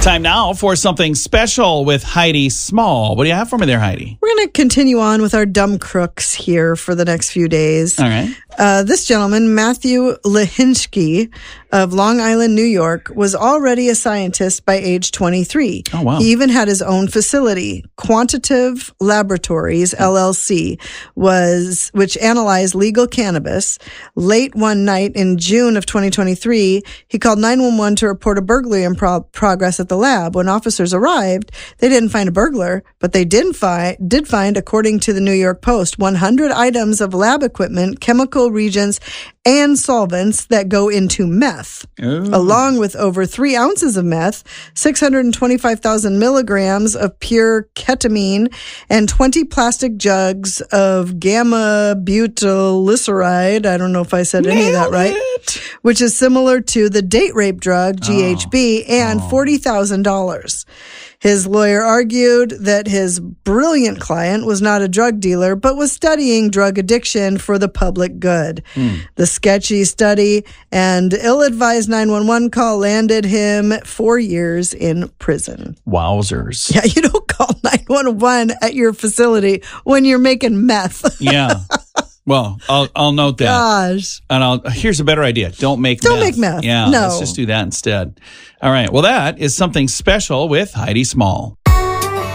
Time now for something special with Heidi Small. What do you have for me there, Heidi? We're going to continue on with our dumb crooks here for the next few days. All right. This gentleman, Matthew Lehinsky of Long Island, New York, was already a scientist by age 23. Oh, wow. He even had his own facility, Quantitative Laboratories, LLC, which analyzed legal cannabis. Late one night in June of 2023, he called 911 to report a burglary in progress at the lab. When officers arrived, they didn't find a burglar, but they did find, according to the New York Post, 100 items of lab equipment, chemical reagents, and solvents that go into meth, along with over 3 ounces of meth, 625,000 milligrams of pure ketamine, and 20 plastic jugs of gamma-butylglyceride. I don't know if I said any of that right, which is similar to the date rape drug, GHB, and $40,000. His lawyer argued that his brilliant client was not a drug dealer, but was studying drug addiction for the public good. The sketchy study and ill-advised 911 call landed him 4 years in prison. Wowzers. Yeah, you don't call 911 at your facility when you're making meth. Yeah. Well, I'll note that. Gosh. And here's a better idea. Don't make meth. Yeah, no. Let's just do that instead. All right. Well, that is something special with Heidi Small.